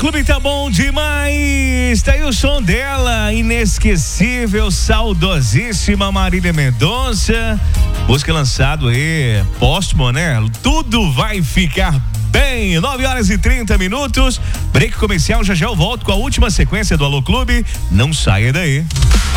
Clube tá bom demais. Tá aí o som dela, inesquecível, saudosíssima Marília Mendonça. Música lançado aí, póstumo, né? Tudo vai ficar bem. 9h30. Break comercial, já eu volto com a última sequência do Alô Clube. Não saia daí.